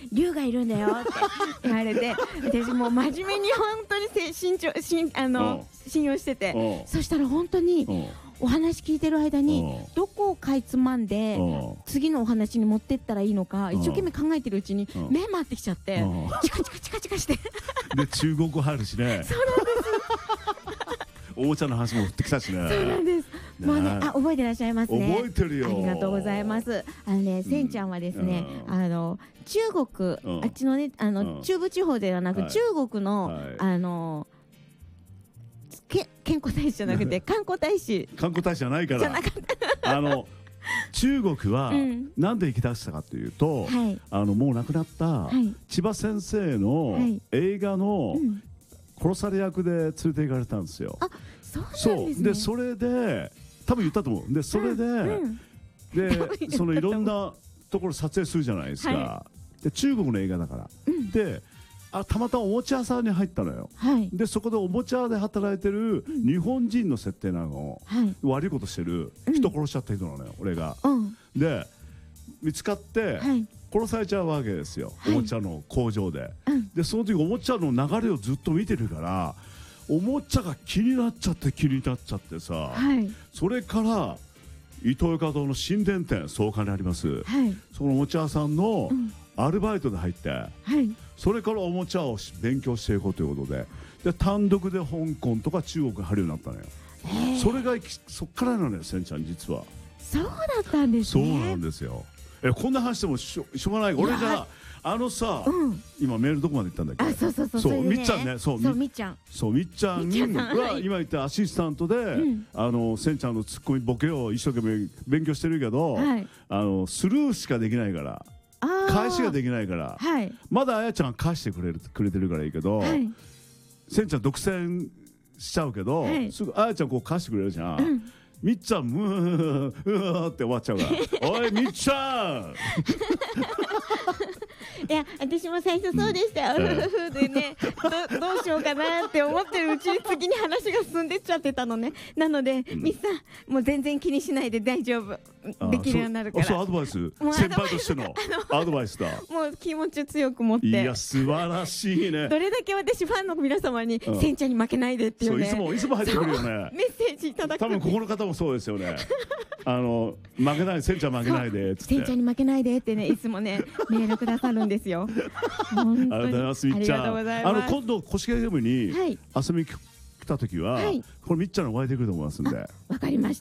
龍がいるんだよって言われて、私もう真面目に本当に信用してて、そしたら本当にお話聞いてる間にどこをかいつまんで次のお話に持ってったらいいのか一生懸命考えてるうちに目回ってきちゃって、チカチカチカチカしてで中国語入るしね。 そうなんですおもちゃの話も降ってきたしね。 そうなんです。もうね、覚えてらっしゃいますね。 覚えてるよ。 ありがとうございます。せんちゃんはですね、中国、あっちのね、中部地方ではなく、中国の、健康大使じゃなくて、観光大使。 観光大使じゃないから。中国はなんで行き出したかというと、もう亡くなった千葉先生の映画の殺され役で連れて行かれたんですよ。 あ、そうなんですね。 でそれで多分言ったと思う。でそれでそのいろんなところ撮影するじゃないですか。で中国の映画だから。でたまたまおもちゃ屋さんに入ったのよ。でそこでおもちゃ屋で働いてる日本人の設定なの。悪いことしてる人殺しちゃった人なのよ俺が。で見つかって殺されちゃうわけですよ、おもちゃの工場で。でその時おもちゃの流れをずっと見てるからおもちゃが気になっちゃってさ、それからイトーヨーカドーの新電店創価にあります、そのおもちゃ屋さんのアルバイトで入って、それからおもちゃを勉強していこうということで単独で香港とか中国に入るようになったのよ。それがそっからなのよ、せんちゃん実は。 そうだったんですね。 そうなんですよ。こんな話してもしょうがない。俺がさ、今メールどこまで行ったんだっけ。そうみっちゃんね。そうみっちゃんは今言ったアシスタントでせんちゃんのツッコミボケを一生懸命勉強してるけど、スルーしかできないから、返しができないから、まだあやちゃんは返してくれてるからいいけど、せんちゃん独占しちゃうけど、すぐあやちゃんこう返してくれるじゃん。みっちゃんうーって終わっちゃうからおいみっちゃんいや私も最初そうでしたよ。でね、どうしようかなって思ってるうちに次に話が進んでっちゃってたのね。なのでみっさんもう全然気にしないで大丈夫、できるようになるから。 そうアドバイス、先輩としてのアドバイスだ。 もう気持ち強く持って。 いや素晴らしいね。 どれだけ私ファンの皆様にせんちゃんに負けないでっていうね、 いつも入ってくるよね。 メッセージいただく。 多分ここの方もそうですよね。負けない、せんちゃん負けないでっつって、 せんちゃんに負けないでってね、いつもねメールくださるんですよ。本当にありがとうございます。 今度越谷ゲームに遊びに来た時はこれみっちゃんのお会いできると思いますんで。 わかりました。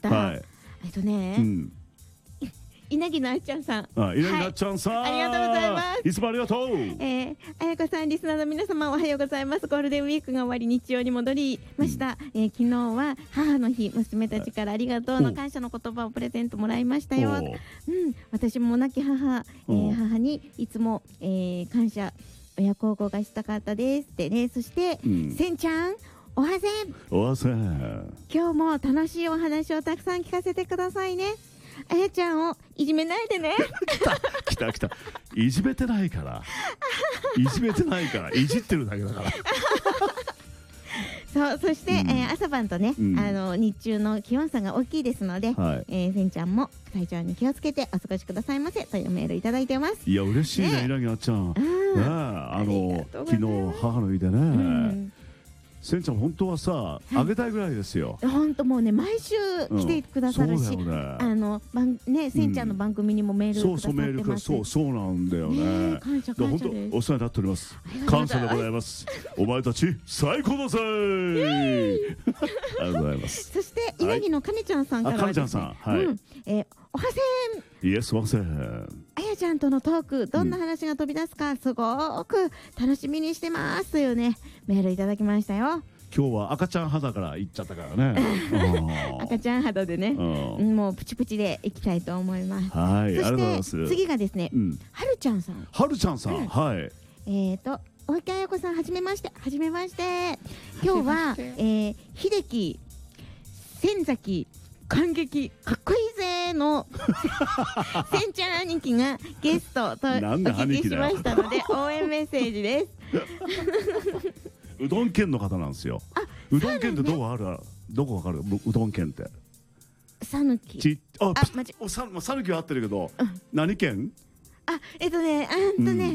稲城のあっちゃんさん、 稲城のあっちゃんさん、 ありがとうございます。 いつもありがとう。 あやこさん、リスナーの皆様おはようございます。ゴールデンウィークが終わり日曜に戻りました。昨日は母の日、娘たちからありがとうの感謝の言葉をプレゼントもらいましたよ。私も亡き母にいつも感謝親孝行がしたかったですってね。そしてせんちゃんおはせん、今日も楽しいお話をたくさん聞かせてくださいね。あやちゃんをいじめないでね。 来たいじめてないからいじってるだけだからそして、朝晩とね、日中の気温差が大きいですので、せんちゃんも体調に気をつけてお過ごしくださいませというメールいただいてます。 いや嬉しいね、稲城あっちゃん。昨日母の日でね、せんちゃん本当はさあげたいぐらいですよ。 本当もうね毎週来てくださるし、せんちゃんの番組にもメールくださってます。 そうなんだよね。 感謝本当お世話になっております。感謝でございます。お前たち最高だぜ。ありがとうございます。 そして稲城のかねちゃんさんからはですね、おはせん、 イエスおはせん、 あやちゃんとのトークどんな話が飛び出すかすごく楽しみにしてますというねメールいただきましたよ。 今日は赤ちゃん肌から行っちゃったからね。 赤ちゃん肌でね、もうプチプチでいきたいと思います。 はい、 そして次がですね、はるちゃんさん。 はい。 大池彩子さん、はじめまして。今日は秀樹、仙崎、感激かっこいいぜのせんちゃん兄貴がゲストとお聞きしましたので応援メッセージです。 うどん県の方なんですよ。うどん県ってどこわかる？うどん県ってさぬき。 さぬきは合ってるけど何県？